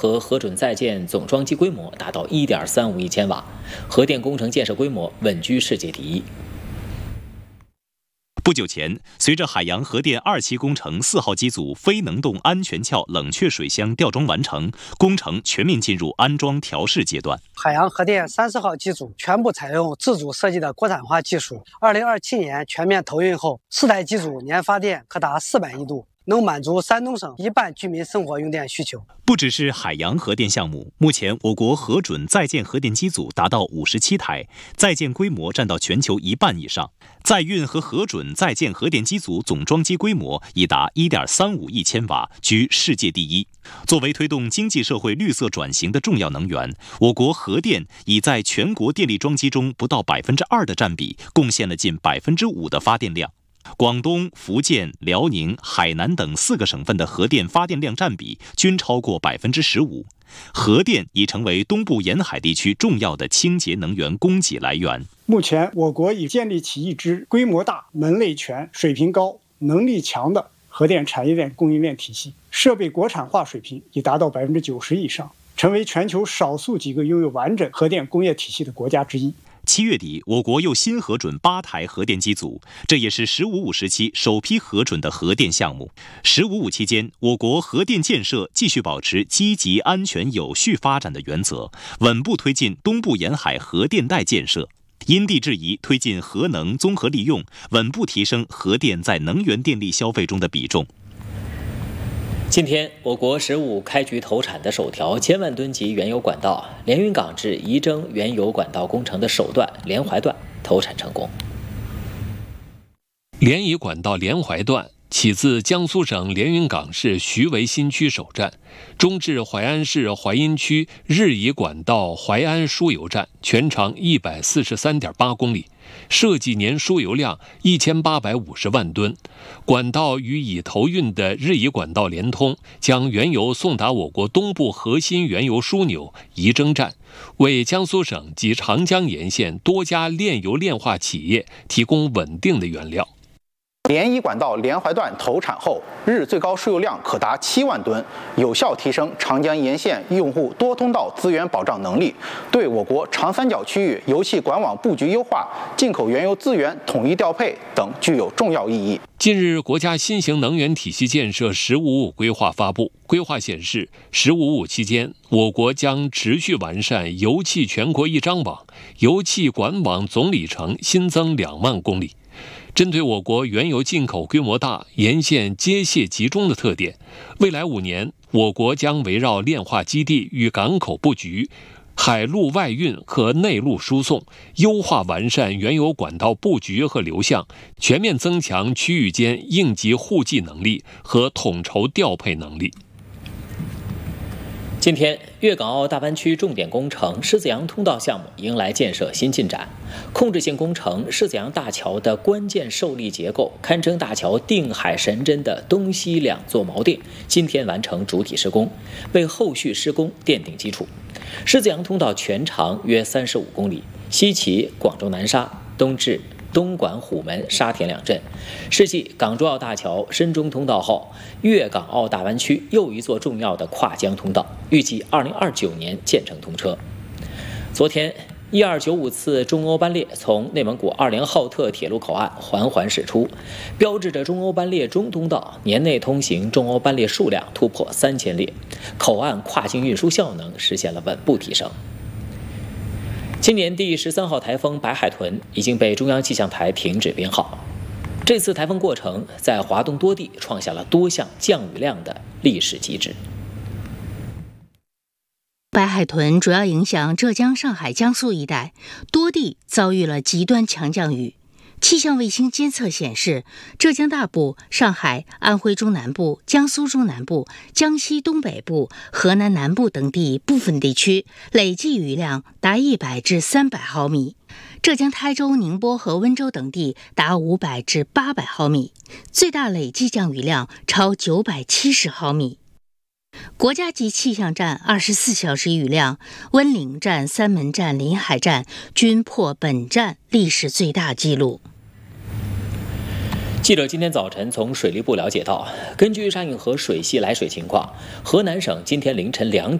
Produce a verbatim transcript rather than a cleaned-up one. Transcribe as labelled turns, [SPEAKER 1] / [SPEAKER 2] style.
[SPEAKER 1] 和核准在建总装机规模达到 一点三五亿千瓦，核电工程建设规模稳居世界第一。
[SPEAKER 2] 不久前，随着海洋核电二期工程四号机组非能动安全壳冷却水箱吊装完成，工程全面进入安装调试阶段。
[SPEAKER 3] 海洋核电三十号机组全部采用自主设计的国产化技术，二零二七年全面投运后，四台机组年发电可达四百亿度。能满足山东省一半居民生活用电需求。
[SPEAKER 2] 不只是海洋核电项目，目前我国核准在建核电机组达到五十七台，在建规模占到全球一半以上。在运和核准在建核电机组总装机规模已达 一点三五亿千瓦，居世界第一。作为推动经济社会绿色转型的重要能源，我国核电已在全国电力装机中不到百分之二的占比，贡献了近百分之五的发电量。广东、福建、辽宁、海南等四个省份的核电发电量占比均超过百分之十五，核电已成为东部沿海地区重要的清洁能源供给来源。
[SPEAKER 4] 目前，我国已建立起一支规模大、门类全、水平高、能力强的核电产业链供应链体系，设备国产化水平已达到百分之九十以上，成为全球少数几个拥有完整核电工业体系的国家之一。
[SPEAKER 2] 七月底，我国又新核准八台核电机组，这也是“十五五”时期首批核准的核电项目。“十五五”期间，我国核电建设继续保持积极、安全、有序发展的原则，稳步推进东部沿海核电带建设，因地制宜推进核能综合利用，稳步提升核电在能源电力消费中的比重。
[SPEAKER 1] 今天，我国“十五”开局投产的首条千万吨级原油管道连云港至仪征原油管道工程的首段连淮段投产成功。
[SPEAKER 5] 连仪管道连淮段起自江苏省连云港市徐围新区首站，中至淮安市淮阴区日仪管道淮安输油站，全长一百四十三点八公里。设计年输油量一千八百五十万吨，管道与已投运的日仪管道连通，将原油送达我国东部核心原油枢纽仪征站，为江苏省及长江沿线多家炼油炼化企业提供稳定的原料。
[SPEAKER 6] 连仪管道连淮段投产后，日最高输油量可达七万吨，有效提升长江沿线用户多通道资源保障能力，对我国长三角区域油气管网布局优化、进口原油资源统一调配等具有重要意义。
[SPEAKER 5] 近日，国家新型能源体系建设“十五五”规划发布，规划显示，“十五五”期间，我国将持续完善油气全国一张网，油气管网总里程新增两万公里。针对我国原油进口规模大、沿线接卸集中的特点，未来五年，我国将围绕炼化基地与港口布局、海陆外运和内陆输送，优化完善原油管道布局和流向，全面增强区域间应急互济能力和统筹调配能力。
[SPEAKER 1] 今天，粤港澳大湾区重点工程狮子洋通道项目迎来建设新进展。控制性工程狮子洋大桥的关键受力结构，堪称大桥定海神针的东西两座锚定，今天完成主体施工，为后续施工奠定基础。狮子洋通道全长约三十五公里，西起广州南沙，东至东莞虎门、沙田两镇，是继港珠澳大桥、深中通道后，粤港澳大湾区又一座重要的跨江通道，预计二零二九年建成通车。昨天，一二九五次中欧班列从内蒙古二连浩特铁路口岸缓缓驶出，标志着中欧班列中通道年内通行中欧班列数量突破三千列，口岸跨境运输效能实现了稳步提升。今年第十三号台风白海豚已经被中央气象台停止编号。这次台风过程在华东多地创下了多项降雨量的历史极值。
[SPEAKER 7] 白海豚主要影响浙江、上海、江苏一带，多地遭遇了极端强降雨。气象卫星监测显示，浙江大部、上海、安徽中南部、江苏中南部、江西东北部、河南南部等地部分地区累计雨量达一百至三百毫米，浙江台州、宁波和温州等地达五百至八百毫米，最大累计降雨量超九百七十毫米。国家级气象站二十四小时雨量，温岭站、三门站、临海站均破本站历史最大纪录。
[SPEAKER 1] 记者今天早晨从水利部了解到，根据沙运河水系来水情况，河南省今天凌晨两点